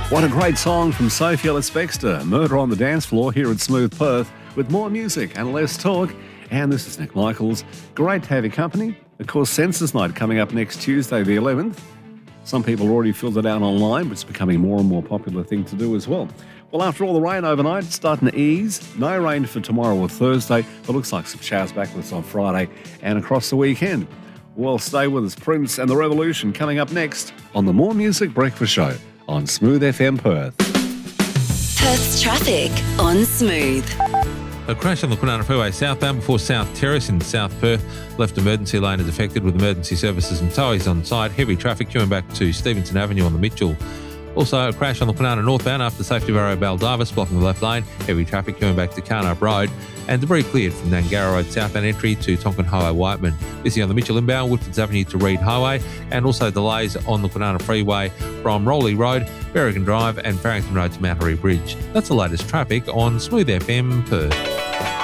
What a great song from Sophie Ellis-Bextor, Murder on the Dance Floor here at Smooth Perth, with more music and less talk. And this is Nick Michaels. Great to have your company. Of course, Census Night coming up next Tuesday the 11th. Some people already filled it out online, but it's becoming more and more popular thing to do as well. Well, after all the rain overnight, it's starting to ease. No rain for tomorrow or Thursday, but looks like some showers backwards on Friday and across the weekend. Well, stay with us. Prince and the Revolution coming up next on the More Music Breakfast Show on Smooth FM Perth. Perth's traffic on Smooth. A crash on the Kwinana Freeway southbound before South Terrace in South Perth left emergency lane is affected with emergency services and towies on site. Heavy traffic queuing back to Stevenson Avenue on the Mitchell. Also, a crash on the Kwinana northbound after safety barrier Baldivis blocking the left lane. Heavy traffic queuing back to Carnup Road. And debris cleared from Nangara Road southbound entry to Tonkin Highway Whiteman. Busy on the Mitchell inbound, Woodfords Avenue to Reed Highway. And also delays on the Kwinana Freeway from Rowley Road, Berrigan Drive and Farrington Road to Mount Harry Bridge. That's the latest traffic on Smooth FM Perth.